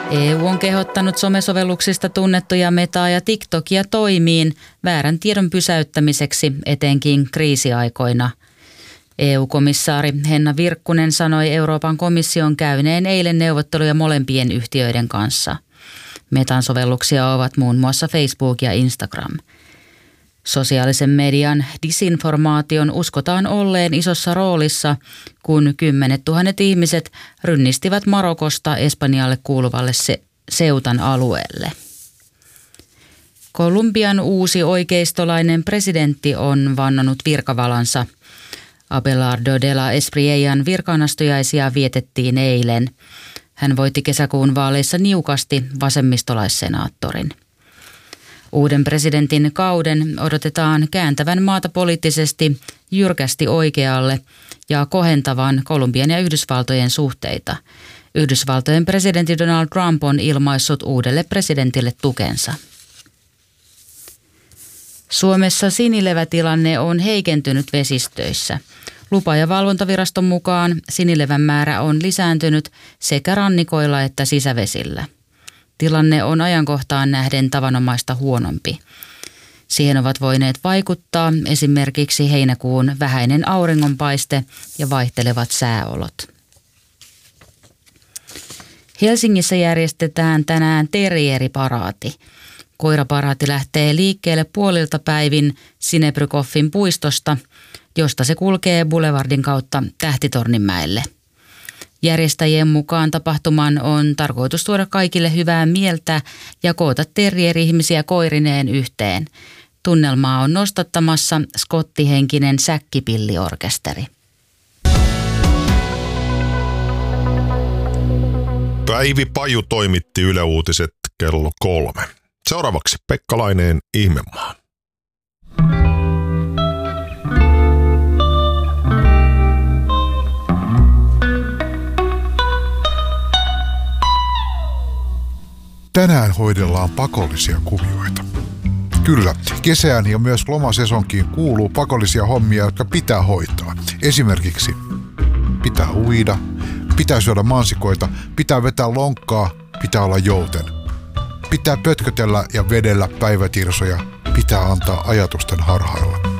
EU on kehottanut somesovelluksista tunnettuja Metaa ja TikTokia toimiin väärän tiedon pysäyttämiseksi etenkin kriisiaikoina. EU-komissaari Henna Virkkunen sanoi Euroopan komission käyneen eilen neuvotteluja molempien yhtiöiden kanssa. Metan sovelluksia ovat muun muassa Facebook ja Instagram. Sosiaalisen median disinformaation uskotaan olleen isossa roolissa, kun 10 000 ihmiset rynnistivät Marokosta Espanjalle kuuluvalle Ceutan alueelle. Kolumbian uusi oikeistolainen presidentti on vannonut virkavalansa. Abelardo de la Espriellan virkaanastujaisia vietettiin eilen. Hän voitti kesäkuun vaaleissa niukasti vasemmistolaissenaattorin. Uuden presidentin kauden odotetaan kääntävän maata poliittisesti jyrkästi oikealle ja kohentavan Kolumbian ja Yhdysvaltojen suhteita. Yhdysvaltojen presidentti Donald Trump on ilmaissut uudelle presidentille tukensa. Suomessa sinilevätilanne on heikentynyt vesistöissä. Lupa- ja valvontaviraston mukaan sinilevän määrä on lisääntynyt sekä rannikoilla että sisävesillä. Tilanne on ajankohtaan nähden tavanomaista huonompi. Siihen ovat voineet vaikuttaa esimerkiksi heinäkuun vähäinen auringonpaiste ja vaihtelevat sääolot. Helsingissä järjestetään tänään terrieriparaati. Koiraparaati lähtee liikkeelle puolilta päivin Sinebrykoffin puistosta, josta se kulkee Boulevardin kautta Tähtitorninmäelle. Järjestäjien mukaan tapahtuman on tarkoitus tuoda kaikille hyvää mieltä ja koota terrier-ihmisiä koirineen yhteen. Tunnelmaa on nostattamassa skottihenkinen säkkipilliorkesteri. Päivi Paju toimitti Yle Uutiset kello 3. Seuraavaksi Pekka Laineen Ihmemaa. Tänään hoidellaan pakollisia kuvioita. Kyllä, kesään ja myös lomasesonkiin kuuluu pakollisia hommia, jotka pitää hoitaa. Esimerkiksi pitää uida, pitää syödä mansikoita, pitää vetää lonkkaa, pitää olla jouten. Pitää pötkötellä ja vedellä päivätirsoja, pitää antaa ajatusten harhailla.